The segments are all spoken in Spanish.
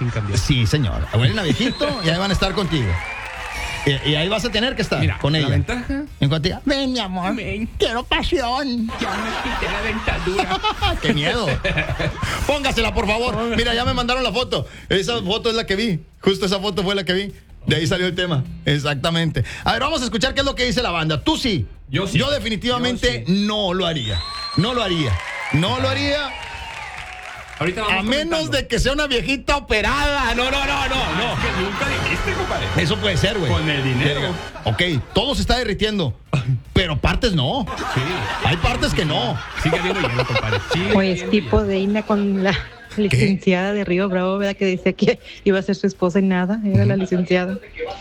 sin cambiar. Sí, señor. Huelen a viejito y ahí van a estar contigo. Y ahí vas a tener que estar. Mira, con ella. La ventaja. En cuanto diga, ven, mi amor. Ven. Quiero pasión. Ya me quité la dentadura. ¡Qué miedo! Póngasela, por favor. Mira, ya me mandaron la foto. Esa foto es la que vi. Justo esa foto fue la que vi. De ahí salió el tema. Exactamente. A ver, vamos a escuchar qué es lo que dice la banda. Tú sí. Yo sí. Yo definitivamente no lo haría. No lo haría. No lo haría. Ahorita vamos A menos comentando. de que sea una viejita operada. No. Es que nunca dijiste, compadre. Eso puede ser, güey. Con el dinero. Ok, todo se está derritiendo. Pero partes no. Sí. Hay partes que no. Sigue habiendo hielo, compadre. Pues tipo de Ina con la licenciada de Río Bravo, ¿verdad? Que decía que iba a ser su esposa y nada, era la licenciada.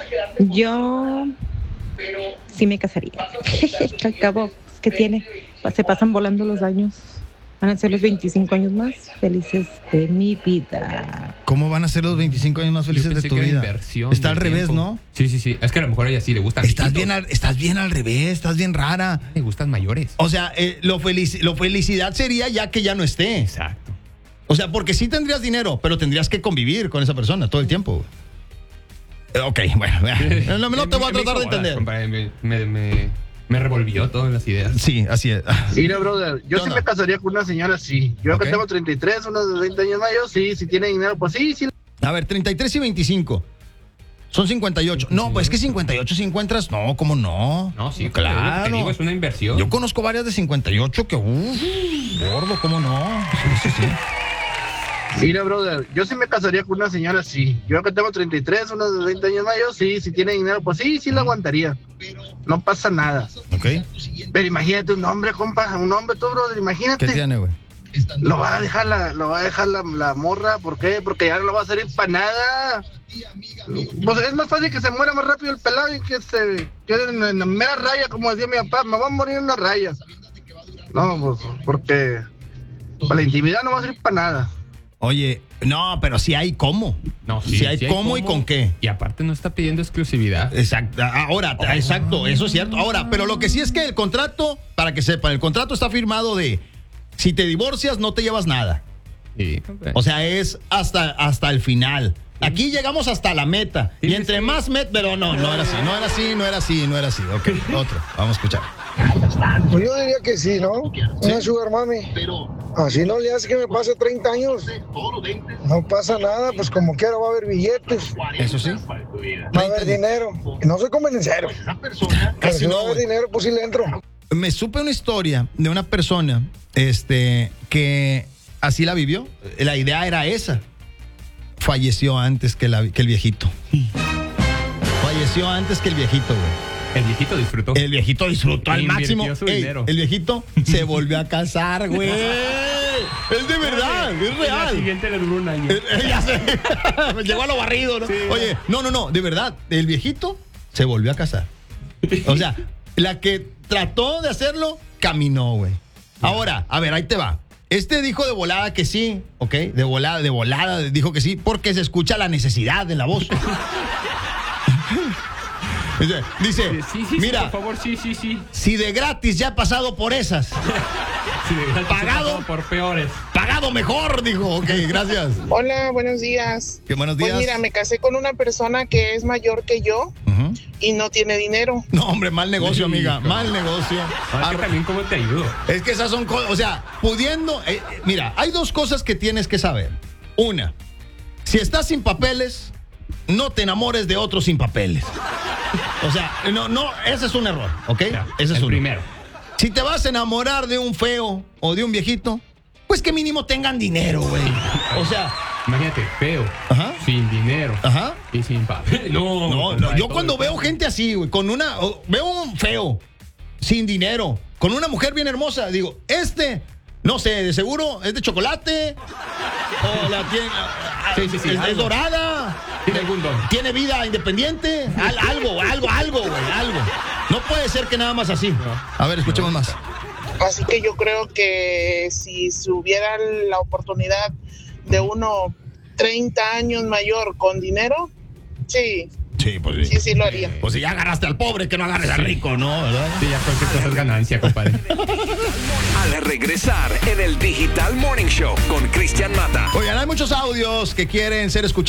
Yo sí me casaría. Al cabo, ¿qué tiene? Se pasan volando los años. Van a ser los 25 años más felices de mi vida. ¿Cómo van a ser los 25 años más felices de tu vida? Inversión Está al del revés, tiempo. ¿no? Sí. Es que a lo mejor a ella sí le gustan. Estás viejitos. bien al revés, estás bien rara. Le gustan mayores. O sea, lo felicidad sería ya que ya no esté. Exacto. O sea, porque sí tendrías dinero, pero tendrías que convivir con esa persona todo el tiempo. Ok, bueno, no te voy a tratar de entender. Compadre, me revolvió todas las ideas. Sí, así es. Mira, brother, yo ¿Qué sí onda? me casaría con una señora así. Yo Ok. que tengo 33, unos de 20 años más, yo sí, si tiene dinero, pues sí. A ver, 33 y 25. Son 58. No, pues es que 58 si encuentras. No, ¿cómo no? No, sí, claro. Te digo, es una inversión. Yo conozco varias de 58 que, gordo, ¿cómo no? Sí. Mira, brother, yo sí me casaría con una señora así. Yo que tengo 33, unos de 20 años más, yo sí, si tiene dinero, pues sí la aguantaría. No pasa nada. Ok. Pero imagínate un hombre, compa, un hombre, tú, brother, imagínate. ¿Qué tiene, güey? Lo va a dejar la morra, ¿por qué? Porque ya no lo va a servir para nada. Pues es más fácil que se muera más rápido el pelado y que se quede en la mera raya, como decía mi papá, me va a morir en una raya. No, pues, porque para la intimidad no va a servir para nada. Oye, no, pero sí hay cómo. No, sí hay cómo y con qué. Y aparte no está pidiendo exclusividad. Exacto. Ahora, exacto, eso es cierto. Ahora, pero lo que sí es que el contrato, para que sepan, el contrato está firmado de si te divorcias no te llevas nada. Sí. O sea, es hasta el final. Aquí llegamos hasta la meta. Y entre más pero no era así. Ok, otro. Vamos a escuchar. Pues yo diría que sí, ¿no? Una sugar mami. Así no le hace que me pase 30 años. No pasa nada, pues como quiera va a haber billetes, Eso sí. va a haber dinero. No soy convenenciero, pero si va a haber dinero, pues sí le entro. Me supe una historia de una persona que así la vivió. La idea era esa. Falleció antes que el viejito. Falleció antes que el viejito, güey. El viejito disfrutó. El viejito disfrutó al Invirtió máximo. su dinero. El viejito se volvió a casar, güey. Es de verdad, es La real. siguiente le duró un año. Ya sé. Llegó a lo barrido, ¿no? Sí. Oye, no, de verdad. El viejito se volvió a casar. O sea, la que trató de hacerlo, caminó, güey. Ahora, a ver, ahí te va. Dijo de volada que sí, ¿ok? De volada, dijo que sí, porque se escucha la necesidad en la voz. Dice, Sí, mira, por favor, sí. si de gratis ya he pasado por esas, Sí, de gratis Pagado. he pasado por peores. pagado mejor, dijo. Ok, gracias. Hola, buenos días. Qué buenos días. Pues mira, me casé con una persona que es mayor que yo Ujú. y no tiene dinero. No, hombre, mal negocio, amiga, Hijo. mal negocio. No, es que también cómo te ayudo. Es que esas son cosas, o sea, pudiendo, mira, hay dos cosas que tienes que saber. Una, si estás sin papeles, no te enamores de otros sin papeles. O sea, no, ese es un error, ¿ok? Ya, Ese es el uno. primero. Si te vas a enamorar de un feo o de un viejito, pues que mínimo tengan dinero, güey. O sea, Imagínate, feo, Ajá. sin dinero ajá. y sin papel. No, yo cuando veo gente así, güey, veo un feo, sin dinero, con una mujer bien hermosa, digo, no sé, de seguro es de chocolate, o la tiene, Sí, es algo. dorada, Tiene algún don. tiene vida independiente, algo, güey, algo. No puede ser que nada más así. A ver, escuchemos más. Así que yo creo que si se hubiera la oportunidad de uno 30 años mayor con dinero, sí Sí, lo haría. Pues si ya agarraste al pobre, que no agarres al rico, ¿no? ¿Verdad? Sí, ya cualquier cosa es ganancia, compadre. Al regresar en el Digital Morning Show con Cristian Mata. Oigan, hay muchos audios que quieren ser escuchados.